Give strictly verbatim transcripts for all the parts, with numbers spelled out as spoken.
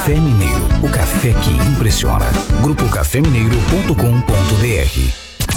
Café Mineiro, o café que impressiona. grupo café mineiro ponto com ponto br.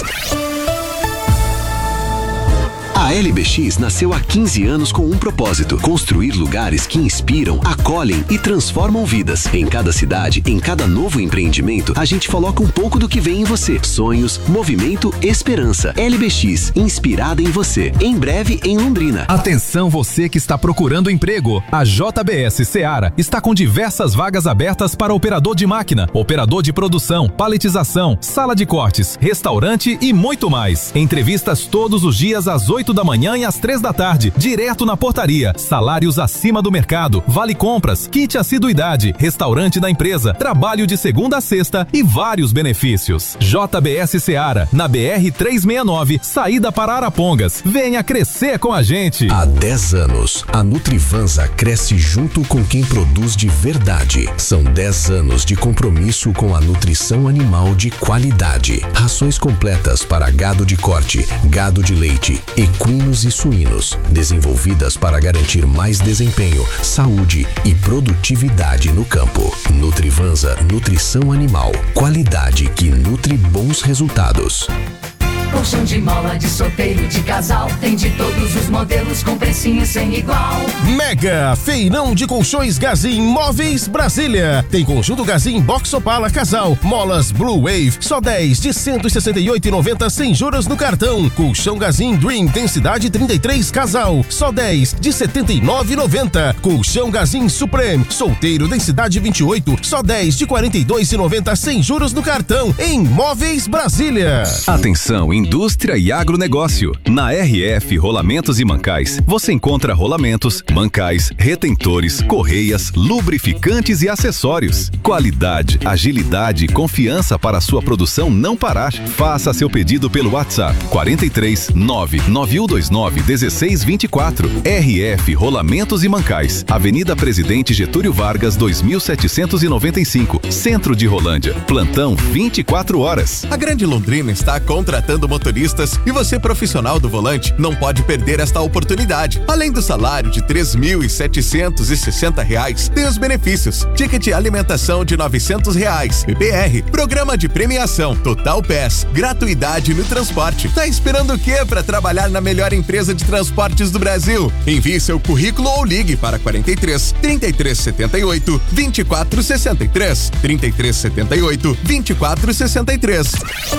A L B X nasceu há quinze anos com um propósito: construir lugares que inspiram, acolhem e transformam vidas. Em cada cidade, em cada novo empreendimento, a gente coloca um pouco do que vem em você. Sonhos, movimento, esperança. L B X, inspirada em você. Em breve, em Londrina. Atenção você que está procurando emprego. A J B S Seara está com diversas vagas abertas para operador de máquina, operador de produção, paletização, sala de cortes, restaurante e muito mais. Entrevistas todos os dias às oito da manhã e às três da tarde, direto na portaria. Salários acima do mercado, vale compras, kit assiduidade, restaurante da empresa, trabalho de segunda a sexta e vários benefícios. J B S Seara, na B R trezentos e sessenta e nove, saída para Arapongas. Venha crescer com a gente. Há dez anos, a Nutrivanza cresce junto com quem produz de verdade. São dez anos de compromisso com a nutrição animal de qualidade. Rações completas para gado de corte, gado de leite, equinos e suínos, desenvolvidas para garantir mais desempenho, saúde e produtividade no campo. Nutrivanza, nutrição animal, qualidade que nutre bons resultados. Colchão de mola, de solteiro, de casal, tem de todos os modelos com precinho sem igual. Mega Feirão de Colchões Gazin Móveis Brasília. Tem conjunto Gazin Box Opala Casal, molas Blue Wave, só dez de cento e sessenta e oito reais e noventa centavos sem juros no cartão. Colchão Gazin Dream densidade trinta e três Casal, só dez de setenta e nove reais e noventa centavos. Colchão Gazin Supreme solteiro densidade vinte e oito, só dez de quarenta e dois reais e noventa centavos sem juros no cartão. Em Móveis Brasília. Atenção, indústria e agronegócio. Na R F Rolamentos e Mancais, você encontra rolamentos, mancais, retentores, correias, lubrificantes e acessórios. Qualidade, agilidade e confiança para a sua produção não parar. Faça seu pedido pelo WhatsApp quarenta e três, nove nove um dois nove, um seis dois quatro. R F Rolamentos e Mancais, Avenida Presidente Getúlio Vargas, dois mil setecentos e noventa e cinco, Centro de Rolândia. Plantão vinte e quatro horas. A Grande Londrina está contratando motoristas e você, profissional do volante, não pode perder esta oportunidade. Além do salário de três mil setecentos e sessenta reais, tem os benefícios: ticket alimentação de novecentos reais, P P R, programa de premiação, Total Pass, gratuidade no transporte. Tá esperando o quê para trabalhar na melhor empresa de transportes do Brasil? Envie seu currículo ou ligue para quarenta e três, trinta e três setenta e oito, vinte e quatro sessenta e três, trinta e três setenta e oito, vinte e quatro sessenta e três.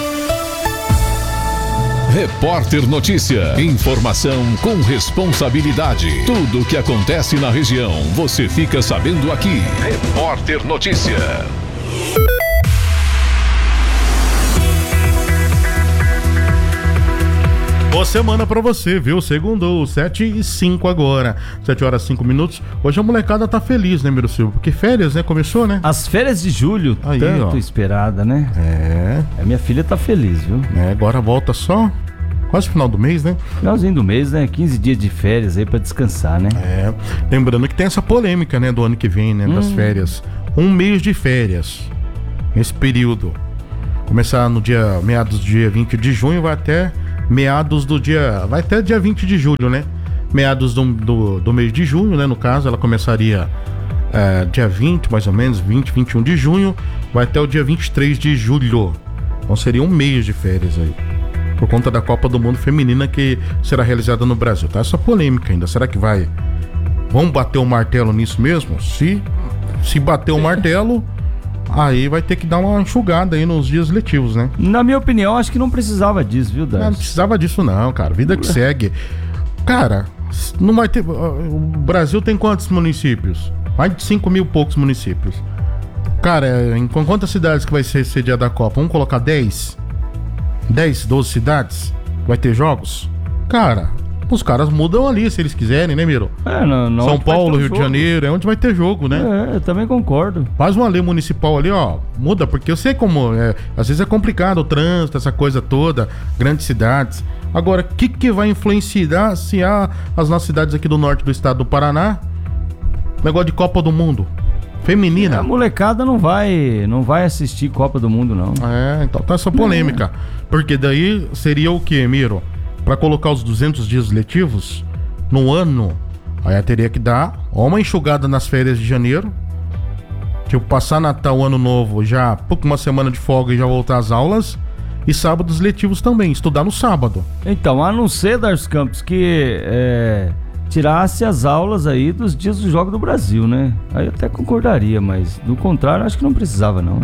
Repórter Notícia. Informação com responsabilidade. Tudo o que acontece na região, você fica sabendo aqui. Repórter Notícia. Boa semana pra você, viu? Segundou, sete e cinco agora. sete horas e cinco minutos. Hoje a molecada tá feliz, né, Miro Silva? Porque férias, né? Começou, né? As férias de julho, aí, tanto ó. esperada, né? É. A minha filha tá feliz, viu? É, agora volta só quase final do mês, né? Finalzinho do mês, né? quinze dias de férias aí pra descansar, né? É. Lembrando que tem essa polêmica, né, do ano que vem, né? Das hum. férias. Um mês de férias. Nesse período. Começar no dia, meados do dia vinte de junho, vai até meados do dia, vai até dia vinte de julho, né? Meados do, do, do mês de junho, né? No caso, ela começaria é, dia vinte, mais ou menos, vinte, vinte e um de junho, vai até o dia vinte e três de julho. Então seria um mês de férias aí, por conta da Copa do Mundo Feminina que será realizada no Brasil. Tá essa polêmica ainda, será que vai... Vamos bater o martelo nisso mesmo? Se, se bater o martelo... Aí vai ter que dar uma enxugada aí nos dias letivos, né? Na minha opinião, acho que não precisava disso, viu, Darcy? Não, não precisava disso não, cara. Vida que segue. Cara, não vai ter... O Brasil tem quantos municípios? Mais de cinco mil e poucos municípios. Cara, em quantas cidades que vai ser sediada a Copa? Vamos colocar dez? dez, doze cidades? Vai ter jogos? Cara... Os caras mudam ali, se eles quiserem, né, Miro? É, não, não São Paulo, Rio de Janeiro, é onde vai ter jogo, né? É, eu também concordo. Faz uma lei municipal ali, ó, muda, porque eu sei como, é, às vezes é complicado o trânsito, essa coisa toda, grandes cidades. Agora, o que que vai influenciar se há as nossas cidades aqui do norte do estado do Paraná? Negócio de Copa do Mundo feminina. A molecada não vai, não vai assistir Copa do Mundo, não. É, então tá essa polêmica. Porque daí seria o que, Miro? Para colocar os duzentos dias letivos no ano, aí teria que dar uma enxugada nas férias de janeiro, Tipo, passar Natal, Ano Novo, já pouco uma semana de folga e já voltar às aulas. E sábados letivos também, estudar no sábado. Então, a não ser, Darcy Campos, que é, tirasse as aulas aí dos dias do Jogo do Brasil, né? Aí eu até concordaria, mas do contrário, acho que não precisava, não.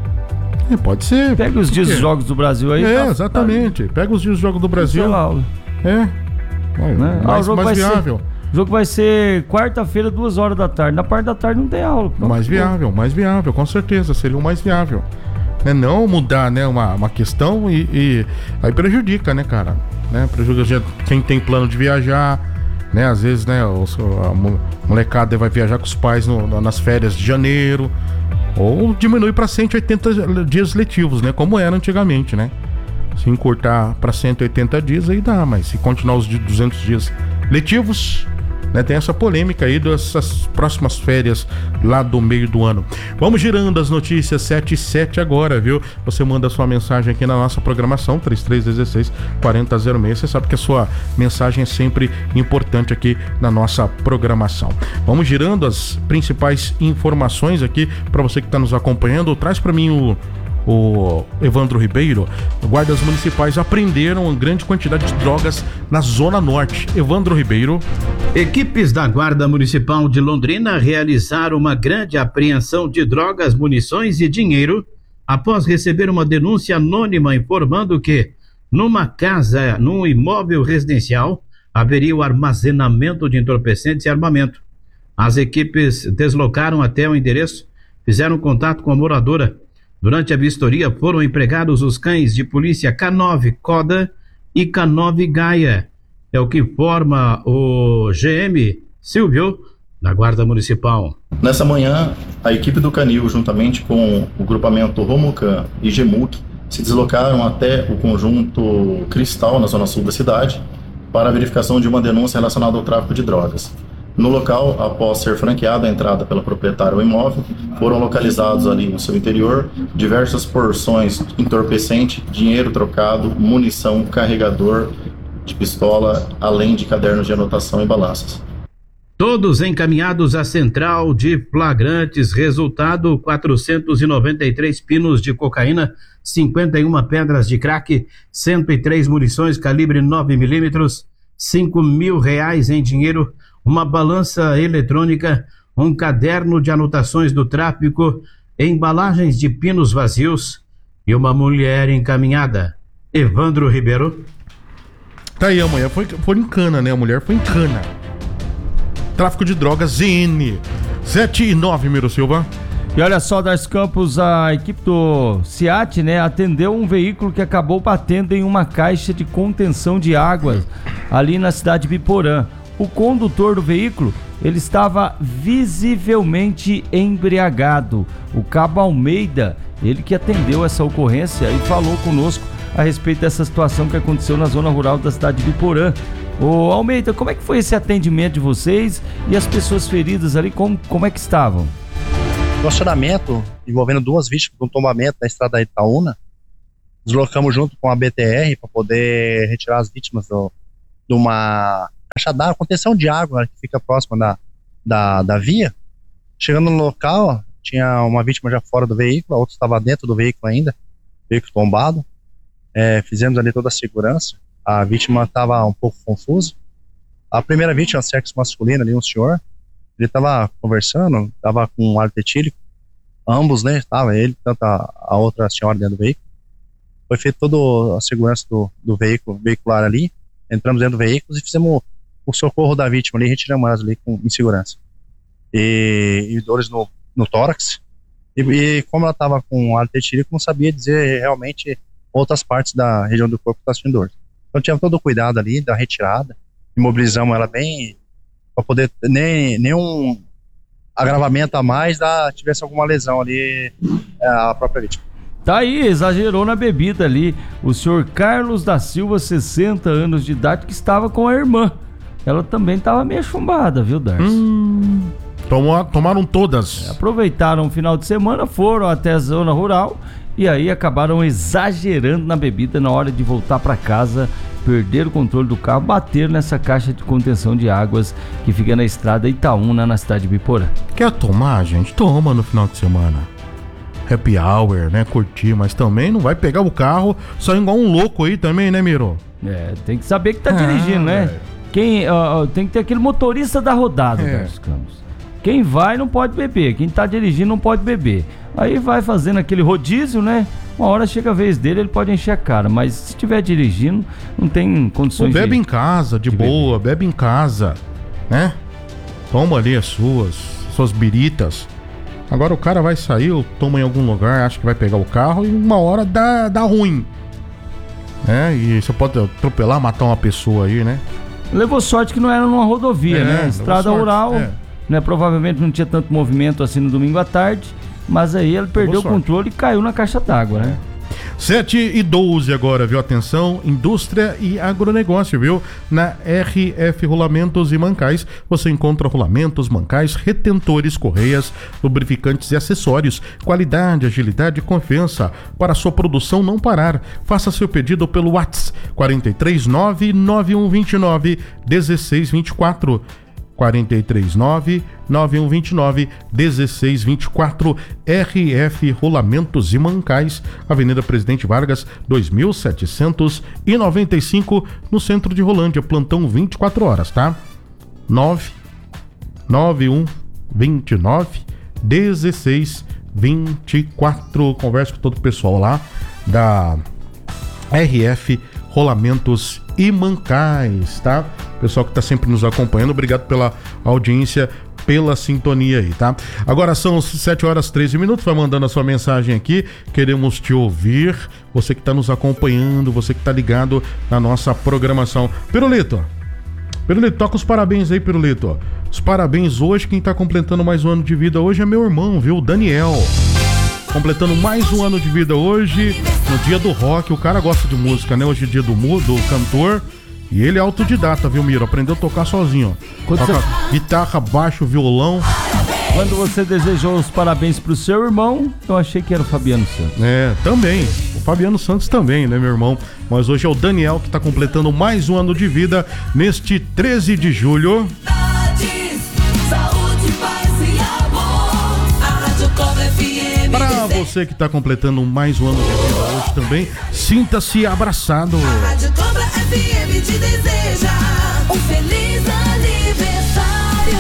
É, pode ser. Pega os dias dos Jogos do Brasil aí. É, tá, exatamente. Tá, pega os dias dos Jogos do Brasil. Aula. É. Vai, né? mais, ah, o jogo mais vai viável. Ser, o jogo vai ser quarta-feira, duas horas da tarde. Na parte da tarde não tem aula. Pronto. Mais viável, mais viável, com certeza. Seria o mais viável. É não mudar, né, uma, uma questão e, e aí prejudica, né, cara? Né? Prejudica quem tem plano de viajar, né? Às vezes, né, os, a molecada vai viajar com os pais no, no, nas férias de janeiro. Ou diminui para cento e oitenta dias letivos, né? Como era antigamente, né? Se encurtar para cento e oitenta dias, aí dá. Mas se continuar os duzentos dias letivos, né? Tem essa polêmica aí dessas próximas férias lá do meio do ano. Vamos girando as notícias sete e sete agora, viu? Você manda sua mensagem aqui na nossa programação três três um seis, quatro zero zero seis. Você sabe que a sua mensagem é sempre importante aqui na nossa programação. Vamos girando as principais informações aqui para você que está nos acompanhando. Traz para mim o O Evandro Ribeiro. Guardas municipais apreenderam uma grande quantidade de drogas na Zona Norte. Evandro Ribeiro. Equipes da Guarda Municipal de Londrina realizaram uma grande apreensão de drogas, munições e dinheiro após receber uma denúncia anônima informando que numa casa, num imóvel residencial, haveria o armazenamento de entorpecentes e armamento. As equipes deslocaram até o endereço, fizeram contato com a moradora. Durante a vistoria foram empregados os cães de polícia K nove Coda e K nove Gaia. É o que forma o G M Silvio da Guarda Municipal. Nessa manhã, a equipe do Canil, juntamente com o grupamento Romucan e Gemuc, se deslocaram até o conjunto Cristal, na zona sul da cidade, para a verificação de uma denúncia relacionada ao tráfico de drogas. No local, após ser franqueada a entrada pela proprietária ao imóvel, foram localizados ali no seu interior diversas porções entorpecente, dinheiro trocado, munição, carregador de pistola, além de cadernos de anotação e balanças. Todos encaminhados à central de flagrantes, resultado quatrocentos e noventa e três pinos de cocaína, cinquenta e uma pedras de crack, cento e três munições calibre nove milímetros, cinco mil reais em dinheiro, uma balança eletrônica, um caderno de anotações do tráfico, embalagens de pinos vazios e uma mulher encaminhada. Evandro Ribeiro. Tá aí, a mulher foi, foi em cana, né? A mulher foi em cana. Tráfico de drogas, Z N. sete e nove, Miro Silva. E olha só, Darcy Campos, a equipe do SEAT, né, atendeu um veículo que acabou batendo em uma caixa de contenção de águas ali na cidade de Biporã. O condutor do veículo, ele estava visivelmente embriagado. O Cabo Almeida, ele que atendeu essa ocorrência e falou conosco a respeito dessa situação que aconteceu na zona rural da cidade de Biporã. Ô Almeida, como é que foi esse atendimento de vocês e as pessoas feridas ali, como, como é que estavam? No acionamento envolvendo duas vítimas de um tombamento na estrada da Itaúna, deslocamos junto com a B T R para poder retirar as vítimas do, de uma caixa d'água, contenção de água, né, que fica próxima da, da, da via. Chegando no local, tinha uma vítima já fora do veículo, a outra estava dentro do veículo ainda, veículo tombado. É, fizemos ali toda a segurança. A vítima estava um pouco confusa. A primeira vítima, sexo masculino, ali um senhor, ele estava conversando, estava com um ar etílico, ambos, né, estava ele, tanto a, a outra senhora dentro do veículo. Foi feita toda a segurança do, do veículo, veicular ali, entramos dentro do veículo e fizemos o socorro da vítima ali, retiramos elas ali com, em segurança. E, e dores no, no tórax. E, e como ela estava com ar etílico, não sabia dizer realmente outras partes da região do corpo que está sentindo dor. Então tinha todo o cuidado ali da retirada, imobilizamos ela bem, para poder nem nenhum agravamento a mais, da, tivesse alguma lesão ali a própria vítima. Tá aí, exagerou na bebida ali. O senhor Carlos da Silva, sessenta anos de idade, que estava com a irmã. Ela também estava meio chumbada, viu, Darcy? Hum, tomou, tomaram todas. É, aproveitaram o final de semana, foram até a zona rural e aí acabaram exagerando na bebida na hora de voltar para casa, perderam o controle do carro, bateram nessa caixa de contenção de águas que fica na estrada Itaúna, na cidade de Biporã. Quer tomar, gente? Toma no final de semana. Happy hour, né? Curtir, mas também não vai pegar o carro só igual um louco aí também, né, Miro? É, tem que saber que tá ah, dirigindo, né? Véio. Quem, uh, tem que ter aquele motorista da rodada, é. Carlos Campos. Quem vai não pode beber, quem tá dirigindo não pode beber. Aí vai fazendo aquele rodízio, né? Uma hora chega a vez dele, ele pode encher a cara, mas se estiver dirigindo, não tem condições Pô, bebe de... em casa, de, de boa, beber. bebe em casa, né? Toma ali as suas, suas biritas. Agora o cara vai sair, ou toma em algum lugar, acha que vai pegar o carro e uma hora dá, dá ruim. Né? E você pode atropelar, matar uma pessoa aí, né? Levou sorte que não era numa rodovia, é, né? Estrada sorte, rural, é. Né? Provavelmente não tinha tanto movimento assim no domingo à tarde, mas aí ele perdeu o controle e caiu na caixa d'água, né? sete e doze agora, viu? Atenção, indústria e agronegócio, viu? Na R F Rolamentos e Mancais, você encontra rolamentos, mancais, retentores, correias, lubrificantes e acessórios. Qualidade, agilidade e confiança para a sua produção não parar. Faça seu pedido pelo WhatsApp quatro três nove, nove um dois nove, um seis dois quatro. quatro três nove, nove um dois nove, um seis dois quatro. R F Rolamentos e Mancais, Avenida Presidente Vargas, dois mil setecentos e noventa e cinco, no centro de Rolândia. Plantão vinte e quatro horas, tá? nove nove um dois nove, um seis dois quatro. Conversa com todo o pessoal lá da R F Rolamentos e Mancais, tá? Pessoal que tá sempre nos acompanhando, obrigado pela audiência, pela sintonia aí, tá? Agora são sete horas e treze minutos, vai mandando a sua mensagem aqui, queremos te ouvir, você que tá nos acompanhando, você que tá ligado na nossa programação. Pirulito, Pirulito, toca os parabéns aí, Pirulito. Os parabéns hoje, quem tá completando mais um ano de vida hoje é meu irmão, viu? Daniel. Completando mais um ano de vida hoje, no dia do rock. O cara gosta de música, né? Hoje é dia do, do cantor. E ele é autodidata, viu, Miro? Aprendeu a tocar sozinho. Toca você... guitarra, baixo, violão. Quando você desejou os parabéns pro seu irmão, eu achei que era o Fabiano Santos. É, também. O Fabiano Santos também, né, meu irmão? Mas hoje é o Daniel que tá completando mais um ano de vida neste treze de julho. Saúde, paz e amor. A Rádio Cobra F M. Pra você que tá completando mais um ano de vida hoje também, sinta-se abraçado. A Rádio Cobra F M te deseja um feliz aniversário.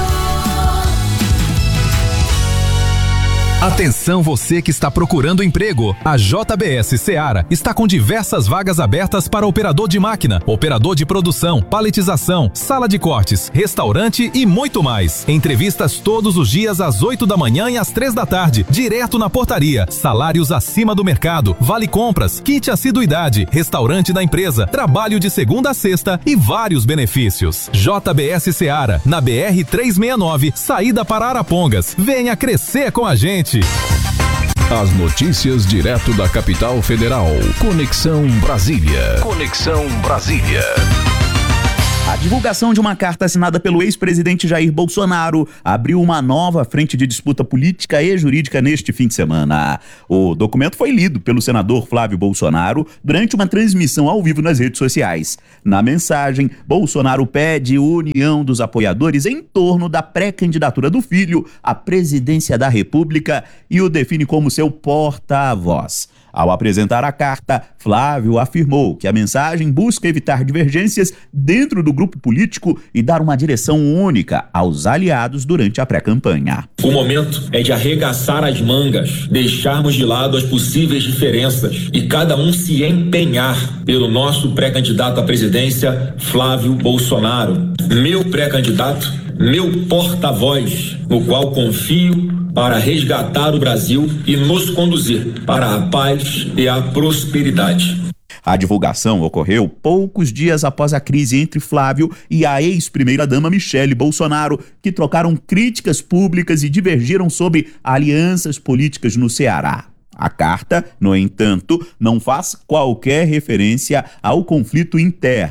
Atenção você que está procurando emprego. A J B S Seara está com diversas vagas abertas para operador de máquina, operador de produção, paletização, sala de cortes, restaurante e muito mais. Entrevistas todos os dias às oito da manhã e às três da tarde, direto na portaria. Salários acima do mercado, vale compras, kit assiduidade, restaurante da empresa, trabalho de segunda a sexta e vários benefícios. J B S Seara, na B R trezentos e sessenta e nove, saída para Arapongas. Venha crescer com a gente. As notícias direto da capital federal. Conexão Brasília. Conexão Brasília. A divulgação de uma carta assinada pelo ex-presidente Jair Bolsonaro abriu uma nova frente de disputa política e jurídica neste fim de semana. O documento foi lido pelo senador Flávio Bolsonaro durante uma transmissão ao vivo nas redes sociais. Na mensagem, Bolsonaro pede união dos apoiadores em torno da pré-candidatura do filho à presidência da República e o define como seu porta-voz. Ao apresentar a carta, Flávio afirmou que a mensagem busca evitar divergências dentro do grupo político e dar uma direção única aos aliados durante a pré-campanha. O momento é de arregaçar as mangas, deixarmos de lado as possíveis diferenças e cada um se empenhar pelo nosso pré-candidato à presidência, Flávio Bolsonaro. Meu pré-candidato, meu porta-voz, no qual confio para resgatar o Brasil e nos conduzir para a paz e a prosperidade. A divulgação ocorreu poucos dias após a crise entre Flávio e a ex-primeira-dama Michele Bolsonaro, que trocaram críticas públicas e divergiram sobre alianças políticas no Ceará. A carta, no entanto, não faz qualquer referência ao conflito interno.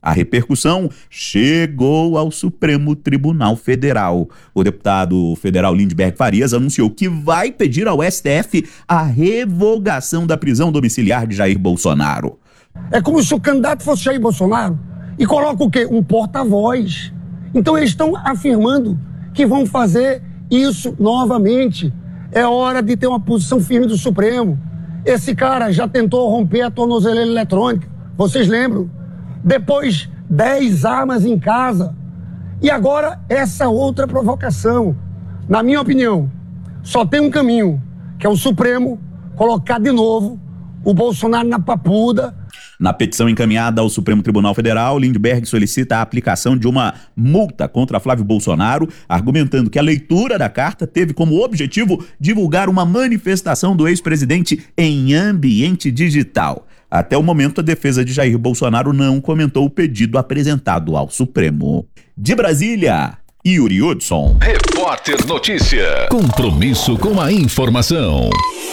A repercussão chegou ao Supremo Tribunal Federal. O deputado federal Lindbergh Farias anunciou que vai pedir ao S T F a revogação da prisão domiciliar de Jair Bolsonaro. É como se o candidato fosse Jair Bolsonaro e coloca o quê? Um porta-voz. Então eles estão afirmando que vão fazer isso novamente. É hora de ter uma posição firme do Supremo. Esse cara já tentou romper a tornozeleira eletrônica. Vocês lembram? Depois, dez armas em casa. E agora, essa outra provocação. Na minha opinião, só tem um caminho, que é o Supremo colocar de novo o Bolsonaro na papuda. Na petição encaminhada ao Supremo Tribunal Federal, Lindbergh solicita a aplicação de uma multa contra Flávio Bolsonaro, argumentando que a leitura da carta teve como objetivo divulgar uma manifestação do ex-presidente em ambiente digital. Até o momento, a defesa de Jair Bolsonaro não comentou o pedido apresentado ao Supremo. De Brasília, Yuri Hudson. Repórter Notícia. Compromisso com a informação.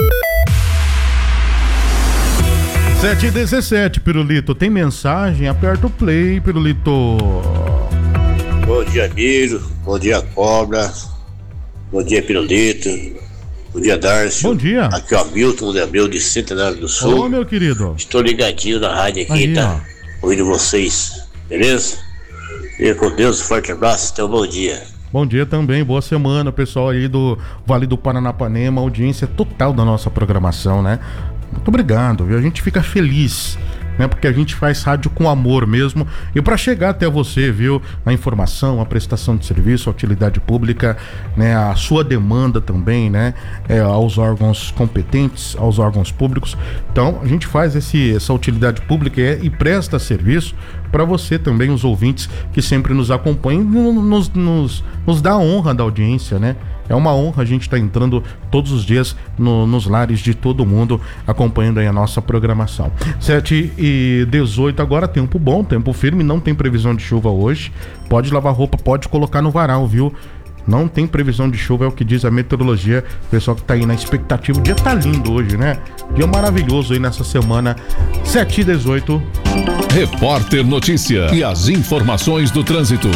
sete e dezessete, Pirulito. Tem mensagem? Aperta o play, Pirulito. Bom dia, Miro. Bom dia, Cobra. Bom dia, Pirulito. Bom dia, Darcio. Bom dia. Aqui é o Milton de Abreu, de Centenário do Sul. Ô, meu querido. Estou ligadinho na rádio aqui, Aí, tá? Ó. Ouvindo vocês. Beleza? Fique com Deus, forte abraço, até um bom dia. Bom dia também, boa semana, pessoal aí do Vale do Paranapanema, audiência total da nossa programação, né? Muito obrigado, viu? A gente fica feliz, né? Porque a gente faz rádio com amor mesmo. E para chegar até você, viu? A informação, a prestação de serviço, a utilidade pública, né? A sua demanda também, né? É, aos órgãos competentes, aos órgãos públicos. Então, a gente faz esse, essa utilidade pública e, e presta serviço para você também, os ouvintes que sempre nos acompanham, nos, nos, nos dá a honra da audiência, né? É uma honra a gente estar tá entrando todos os dias no, nos lares de todo mundo, acompanhando aí a nossa programação. sete e dezoito agora, tempo bom, tempo firme, não tem previsão de chuva hoje. Pode lavar roupa, pode colocar no varal, viu? Não tem previsão de chuva, é o que diz a meteorologia. O pessoal que tá aí na expectativa. O dia tá lindo hoje, né? Dia maravilhoso aí nessa semana. sete e dezoito. Repórter Notícia e as informações do trânsito.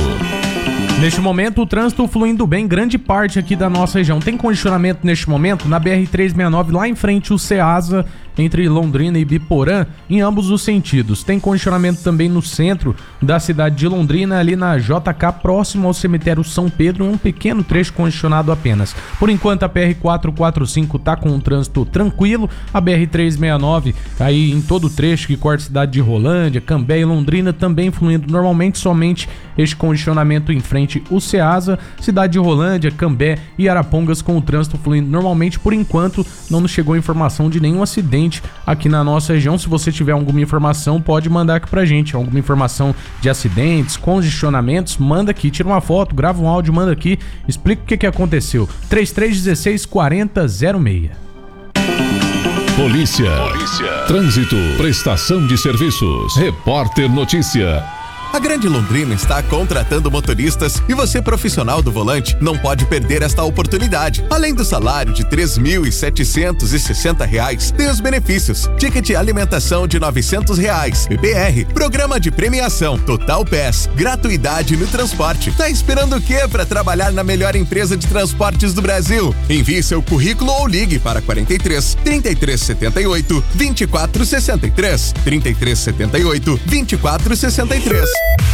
Neste momento, o trânsito fluindo bem, grande parte aqui da nossa região. Tem congestionamento neste momento na B R trezentos e sessenta e nove, lá em frente o Ceasa, entre Londrina e Biporã, em ambos os sentidos. Tem congestionamento também no centro da cidade de Londrina, ali na J K, próximo ao cemitério São Pedro, em um pequeno trecho congestionado apenas. Por enquanto, a P R quatrocentos e quarenta e cinco está com um trânsito tranquilo, a B R trezentos e sessenta e nove, aí em todo o trecho que corta a cidade de Rolândia, Cambé e Londrina, também fluindo normalmente, somente este congestionamento em frente o Ceasa, cidade de Rolândia, Cambé e Arapongas com o trânsito fluindo normalmente. Por enquanto, não nos chegou informação de nenhum acidente aqui na nossa região. Se você tiver alguma informação, pode mandar aqui pra gente. Alguma informação de acidentes, congestionamentos, manda aqui, tira uma foto, grava um áudio, manda aqui, explica o que, que aconteceu. três três um seis, quatro zero zero seis. Polícia. Polícia. Trânsito. Prestação de serviços. Repórter Notícia. A Grande Londrina está contratando motoristas e você, profissional do volante, não pode perder esta oportunidade. Além do salário de três mil setecentos e sessenta reais, tem os benefícios: ticket alimentação de novecentos reais, P P R, programa de premiação, Total Pass, gratuidade no transporte. Tá esperando o quê para trabalhar na melhor empresa de transportes do Brasil? Envie seu currículo ou ligue para quarenta e três, trinta e três setenta e oito, vinte e quatro sessenta e três, trinta e três setenta e oito, vinte e quatro sessenta e três.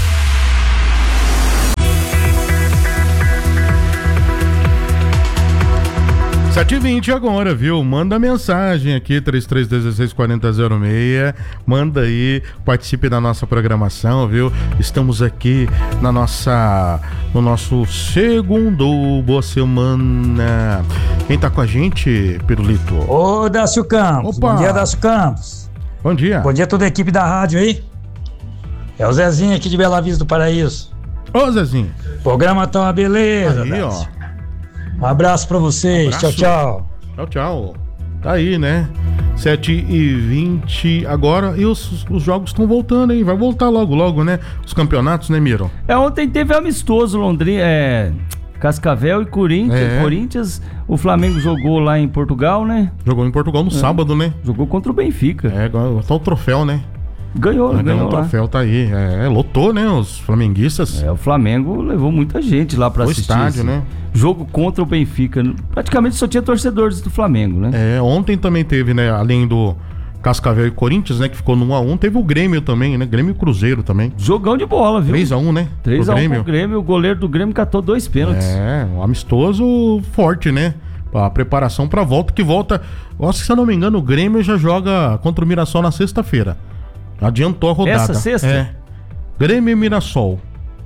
sete e vinte agora, viu? Manda mensagem aqui, três três um seis, quatro zero seis. Manda aí, participe da nossa programação, viu? Estamos aqui na nossa, no nosso segundo Boa Semana. Quem tá com a gente, Pirulito? Ô, Dácio Campos. Opa. Bom dia, Dácio Campos. Bom dia. Bom dia a toda a equipe da rádio aí. É o Zezinho aqui de Bela Vista do Paraíso. Ô, Zezinho. Programa tá uma beleza, Aí, Dácio. ó. Um abraço pra vocês. Abraço. Tchau, tchau. Tchau, tchau. Tá aí, né? sete e vinte agora. E os, os jogos estão voltando, hein? Vai voltar logo, logo, né? Os campeonatos, né, Miro? É, ontem teve amistoso Londrina, é... Cascavel e Corinthians. É. Corinthians, o Flamengo jogou lá em Portugal, né? Jogou em Portugal no É. sábado, né? Jogou contra o Benfica. É, agora tá o troféu, né? Ganhou, ganhou. ganhou o lá. troféu tá aí. É, lotou, né? Os flamenguistas. É, o Flamengo levou muita gente lá pra O assistir. estádio, esse né? Jogo contra o Benfica. Praticamente só tinha torcedores do Flamengo, né? É, ontem também teve, né? Além do Cascavel e Corinthians, né? Que ficou no um a um. Teve o Grêmio também, né? Grêmio e Cruzeiro também. Jogão de bola, viu? três a um, né? três a um Grêmio. pro Grêmio. O goleiro do Grêmio catou dois pênaltis. É, um amistoso forte, né? A preparação pra volta, que volta... Eu acho que, se eu não me engano, o Grêmio já joga contra o Mirassol na sexta-feira. Adiantou a rodada. Essa sexta? É. Grêmio e Mirassol.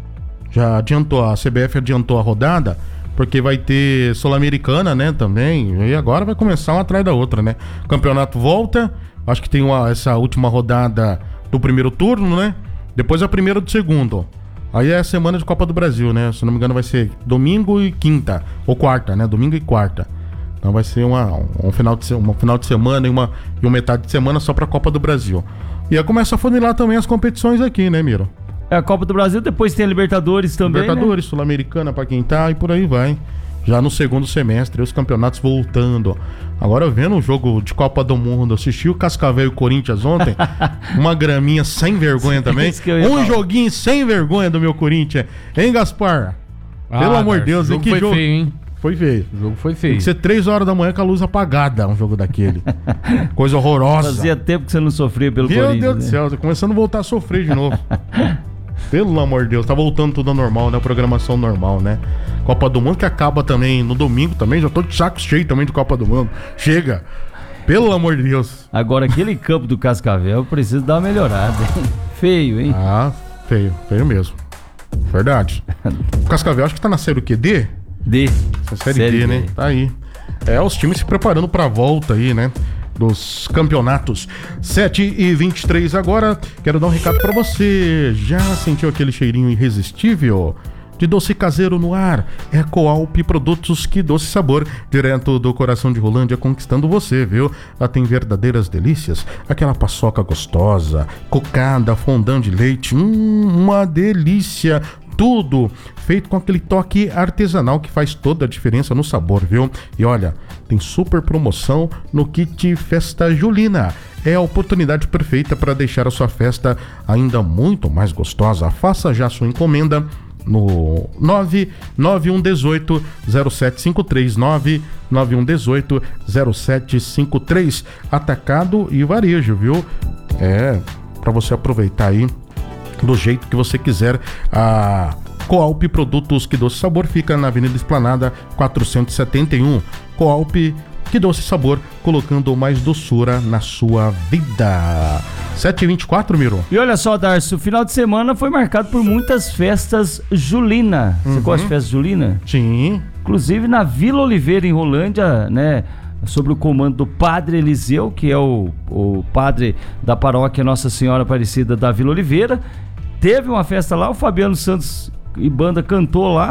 Já adiantou, a C B F adiantou a rodada, porque vai ter Sul-Americana, né, também. E agora vai começar uma atrás da outra, né? O campeonato volta, acho que tem uma, essa última rodada do primeiro turno, né? Depois a primeira do segundo. Aí é a semana de Copa do Brasil, né? Se não me engano vai ser domingo e quinta, ou quarta, né? Domingo e quarta. Então vai ser uma, um, final de, uma final de semana e uma, e uma metade de semana só pra Copa do Brasil. E aí começa a funilar também as competições aqui, né, Miro? É a Copa do Brasil, depois tem a Libertadores também, Libertadores, né? Sul-Americana pra quem tá, e por aí vai. Já no segundo semestre, os campeonatos voltando. Agora vendo o jogo de Copa do Mundo, assisti o Cascavel e o Corinthians ontem, uma graminha sem vergonha também. Um falar. Joguinho sem vergonha do meu Corinthians. Hein, Gaspar? Ah, Pelo amor de Deus, jogo que foi jogo... feio, hein? Foi feio. O jogo foi feio. Tem que ser três horas da manhã com a luz apagada, um jogo daquele. Coisa horrorosa. Fazia tempo que você não sofria pelo Meu Corinthians. Deus né? do céu, tá começando a voltar a sofrer de novo. Pelo amor de Deus, tá voltando tudo ao normal, né? Programação normal, né? Copa do Mundo que acaba também no domingo também. Já tô de saco cheio também de Copa do Mundo. Chega. Pelo amor de Deus. Agora, aquele campo do Cascavel precisa dar uma melhorada, hein? Feio, hein? Ah, feio. Feio mesmo. Verdade. O Cascavel acho que tá na série o quê? D? D. Essa série, série D, D, né? Tá aí. É, os times se preparando pra volta aí, né? Dos campeonatos. sete e vinte e três agora. Quero dar um recado pra você. Já sentiu aquele cheirinho irresistível de doce caseiro no ar? É Coalp Produtos, que doce sabor, direto do coração de Rolândia, conquistando você, viu? Lá tem verdadeiras delícias, aquela paçoca gostosa, cocada, fondant de leite, hum, uma delícia. Tudo feito com aquele toque artesanal que faz toda a diferença no sabor, viu? E olha, tem super promoção no kit Festa Julina. É a oportunidade perfeita para deixar a sua festa ainda muito mais gostosa. Faça já sua encomenda no nove nove um um oito zero sete cinco três, nove nove um um oito zero sete cinco três. Atacado e varejo, viu? É, para você aproveitar aí do jeito que você quiser. A Coalp Produtos Que Doce Sabor fica na Avenida Esplanada quatrocentos e setenta e um. Coalp Que Doce Sabor, colocando mais doçura na sua vida. sete e vinte e quatro, Miro. E olha só, Darcy, o final de semana foi marcado por muitas festas julina. Você uhum. gosta de festa julina? Sim. Inclusive na Vila Oliveira, em Rolândia, né? Sob o comando do Padre Eliseu, que é o, o padre da paróquia Nossa Senhora Aparecida da Vila Oliveira. Teve uma festa lá, o Fabiano Santos e banda cantou lá,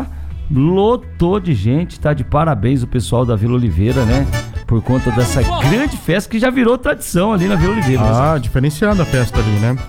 lotou de gente, tá de parabéns o pessoal da Vila Oliveira, né? Por conta dessa grande festa que já virou tradição ali na Vila Oliveira. Ah, né? Diferenciada a festa ali, né?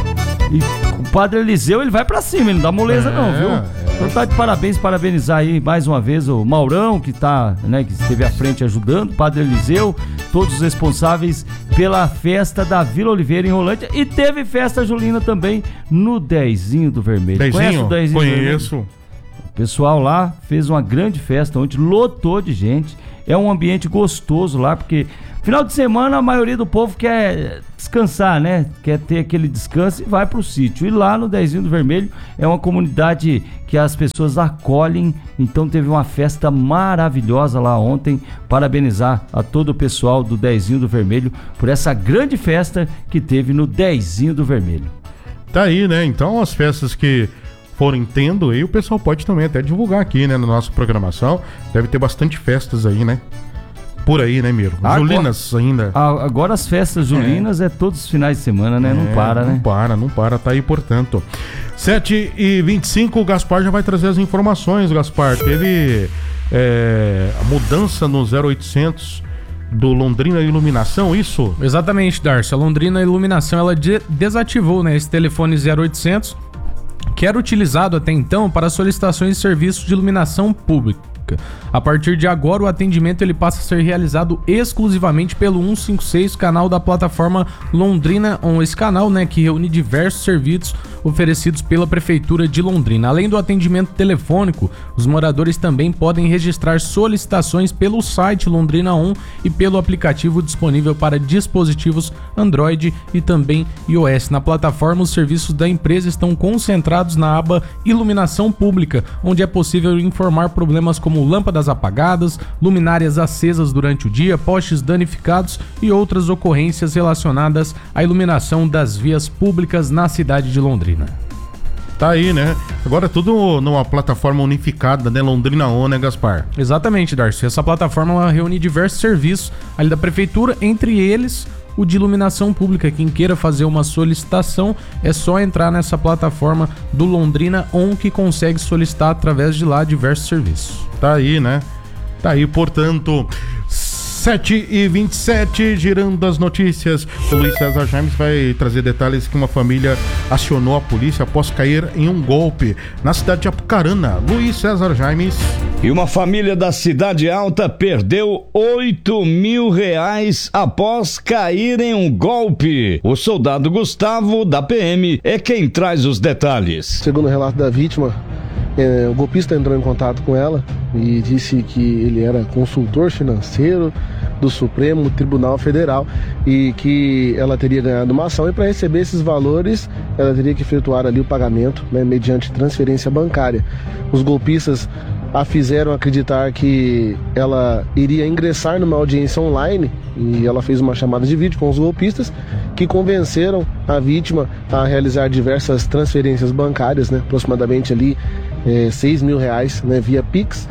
E o Padre Eliseu, ele vai pra cima, ele não dá moleza é, não, viu? É. Então tá de parabéns, parabenizar aí mais uma vez o Maurão, que tá, né, que esteve à frente ajudando, o Padre Eliseu, todos os responsáveis pela festa da Vila Oliveira em Rolândia. E teve festa julina também no Dezinho do Vermelho. Dezinho? Conhece o Dezinho Conheço. do Vermelho? O pessoal lá fez uma grande festa onde lotou de gente. É um ambiente gostoso lá, porque final de semana a maioria do povo quer descansar, né? Quer ter aquele descanso e vai pro sítio. E lá no Dezinho do Vermelho é uma comunidade que as pessoas acolhem. Então teve uma festa maravilhosa lá ontem. Parabenizar a todo o pessoal do Dezinho do Vermelho por essa grande festa que teve no Dezinho do Vermelho. Tá aí, né? Então as festas que forem tendo aí, o pessoal pode também até divulgar aqui, né? Na nossa programação. Deve ter bastante festas aí, né? Por aí, né, Miro? Agora, Julinas ainda. Agora as festas julinas é, é todos os finais de semana, né? É, não para, né? Não para, não para. Tá aí, portanto. sete e vinte e cinco, o Gaspar já vai trazer as informações, Gaspar. Teve é, a mudança no zero oitocentos do Londrina Iluminação, isso? Exatamente, Darcy. A Londrina Iluminação, ela de- desativou, né, esse telefone zero oitocentos, que era utilizado até então para solicitações de serviços de iluminação pública. pública. A partir de agora, o atendimento ele passa a ser realizado exclusivamente pelo cento e cinquenta e seis, canal da plataforma Londrina On. Esse canal, né, que reúne diversos serviços oferecidos pela Prefeitura de Londrina. Além do atendimento telefônico, os moradores também podem registrar solicitações pelo site Londrina On e pelo aplicativo disponível para dispositivos Android e também iOS. Na plataforma, os serviços da empresa estão concentrados na aba Iluminação Pública, onde é possível informar problemas como lâmpadas apagadas, luminárias acesas durante o dia, postes danificados e outras ocorrências relacionadas à iluminação das vias públicas na cidade de Londrina. Tá aí, né? Agora é tudo numa plataforma unificada, né? Londrina On, né, Gaspar? Exatamente, Darcy. Essa plataforma ela reúne diversos serviços ali da prefeitura, entre eles o de iluminação pública. Quem queira fazer uma solicitação é só entrar nessa plataforma do Londrina On, que consegue solicitar através de lá diversos serviços. Tá aí, né? Tá aí, portanto, sete e vinte e sete, girando as notícias. O Luiz César James vai trazer detalhes que uma família acionou a polícia após cair em um golpe na cidade de Apucarana. Luiz César James. E uma família da Cidade Alta perdeu oito mil reais após cair em um golpe. O soldado Gustavo, da P M, é quem traz os detalhes. Segundo o relato da vítima, é, o golpista entrou em contato com ela e disse que ele era consultor financeiro do Supremo Tribunal Federal e que ela teria ganhado uma ação, e para receber esses valores ela teria que efetuar ali o pagamento, né, mediante transferência bancária. Os golpistas a fizeram acreditar que ela iria ingressar numa audiência online e ela fez uma chamada de vídeo com os golpistas, que convenceram a vítima a realizar diversas transferências bancárias, né, aproximadamente ali é, seis mil reais, né, via Pix.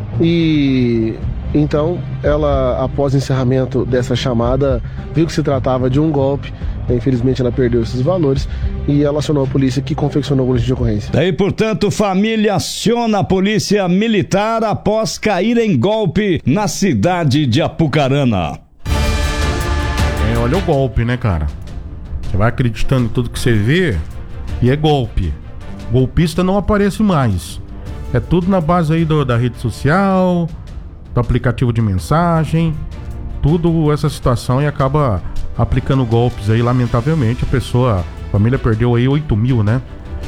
E então ela, após o encerramento dessa chamada, viu que se tratava de um golpe. Infelizmente ela perdeu esses valores e ela acionou a polícia, que confeccionou o boletim de ocorrência. Daí, portanto, família aciona a polícia militar após cair em golpe na cidade de Apucarana. É, olha o golpe, né, cara? Você vai acreditando em tudo que você vê e é golpe. Golpista não aparece mais. É tudo na base aí do, da rede social, do aplicativo de mensagem, tudo essa situação, e acaba aplicando golpes aí, lamentavelmente. A pessoa, a família perdeu aí oito mil, né?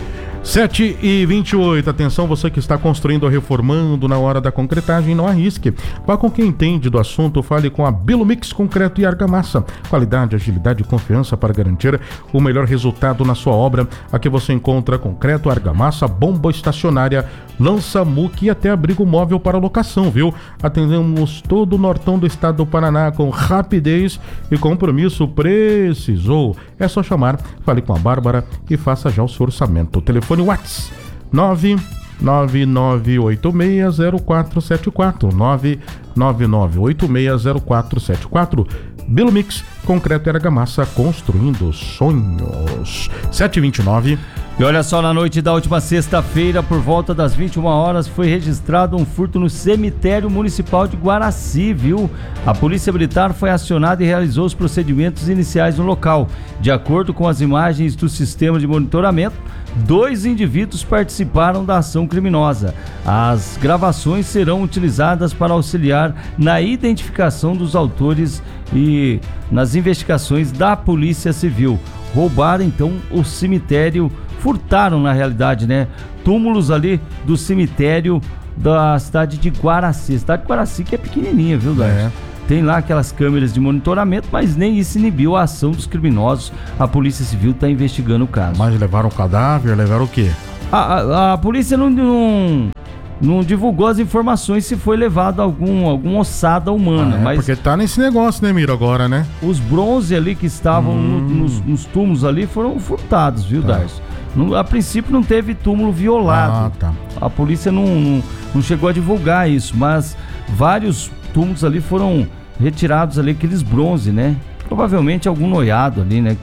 sete e vinte e oito, atenção, você que está construindo ou reformando, na hora da concretagem, não arrisque. Vá com quem entende do assunto, fale com a Belumix Concreto e Argamassa. Qualidade, agilidade e confiança para garantir o melhor resultado na sua obra. Aqui você encontra concreto, argamassa, bomba estacionária, lança-muque e até abrigo móvel para locação, viu? Atendemos todo o nortão do estado do Paraná com rapidez e compromisso. Precisou? É só chamar, fale com a Bárbara e faça já o seu orçamento. O telefone WhatsApp nove nove nove oito seis zero quatro sete quatro, nove nove nove oito seis zero quatro sete quatro. Belumix, concreto e argamassa, construindo sonhos. sete e vinte e nove. E olha só, na noite da última sexta-feira, por volta das vinte e uma horas, foi registrado um furto no cemitério municipal de Guaraci, viu? A polícia militar foi acionada e realizou os procedimentos iniciais no local. De acordo com as imagens do sistema de monitoramento, dois indivíduos participaram da ação criminosa. As gravações serão utilizadas para auxiliar na identificação dos autores e nas investigações da Polícia Civil. Roubaram então o cemitério, furtaram na realidade, né? Túmulos ali do cemitério da cidade de Guaraci. A cidade de Guaraci que é pequenininha, viu, Darcy? É. Tem lá aquelas câmeras de monitoramento, mas nem isso inibiu a ação dos criminosos. A Polícia Civil está investigando o caso. Mas levaram o cadáver, levaram o quê? A, a, a polícia não, não, não divulgou as informações se foi levado algum, alguma ossada humana. Ah, é, mas porque tá nesse negócio, né, Miro, agora, né? Os bronze ali que estavam hum. no, nos, nos túmulos ali foram furtados, viu, tá. Darcy? No, a princípio não teve túmulo violado. Ah, tá. A polícia não, não, não chegou a divulgar isso, mas vários túmulos ali foram retirados ali, aqueles bronze, né? Provavelmente algum noiado ali, né?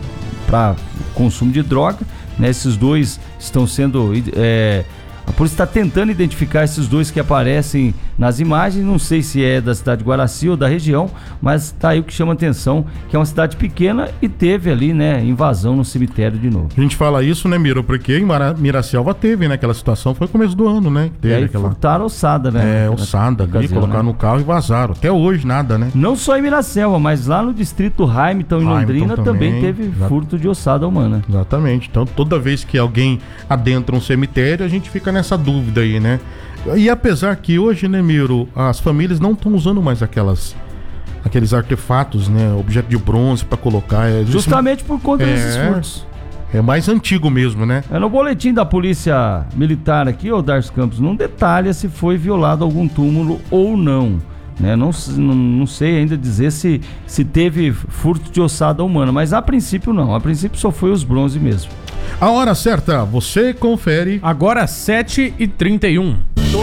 Para consumo de droga, né? Esses dois estão sendo... É, a polícia está tentando identificar esses dois que aparecem nas imagens. Não sei se é da cidade de Guaraci ou da região, mas tá aí o que chama atenção, que é uma cidade pequena e teve ali, né, invasão no cemitério de novo. A gente fala isso, né, Miro? Porque em Mara- Miracialva teve, né, aquela situação, foi começo do ano, né? Teve E aí aquela... furtaram a ossada, né? É, ossada ali, ocasião, colocaram né? no carro e vazaram. Até hoje nada, né? Não só em Miracialva, mas lá no distrito Hamilton, em Hamilton Londrina, também, também. teve Exato. furto de ossada humana. Exatamente. Então, toda vez que alguém adentra um cemitério, a gente fica nessa dúvida aí, né? E apesar que hoje, né, Miro, as famílias não estão usando mais aquelas aqueles artefatos, né, objeto de bronze para colocar. É, Justamente por conta é, desses furtos. É mais antigo mesmo, né? É, no boletim da Polícia Militar aqui, ô Darcy Campos, não detalha se foi violado algum túmulo ou não. Né? Não, não, não sei ainda dizer se, se teve furto de ossada humana, mas a princípio não. A princípio só foi os bronze mesmo. A hora certa, você confere. Agora sete e trinta e um.